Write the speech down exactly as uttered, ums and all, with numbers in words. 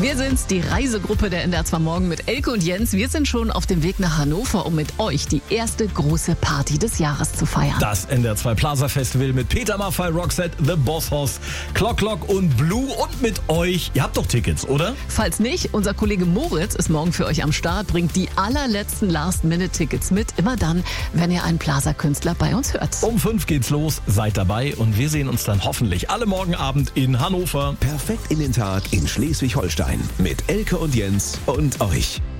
Wir sind's, die Reisegruppe der N D R zwei Morgen mit Elke und Jens. Wir sind schon auf dem Weg nach Hannover, um mit euch die erste große Party des Jahres zu feiern. Das N D R zwei Plaza Festival mit Peter Maffay, Roxette, The Boss Hoss, Clock Clock und Blue und mit euch. Ihr habt doch Tickets, oder? Falls nicht, unser Kollege Moritz ist morgen für euch am Start, bringt die allerletzten Last-Minute-Tickets mit. Immer dann, wenn ihr einen Plaza-Künstler bei uns hört. Um fünf geht's los, seid dabei und wir sehen uns dann hoffentlich alle morgen Abend in Hannover. Perfekt in den Tag in Schleswig-Holstein mit Elke und Jens und euch.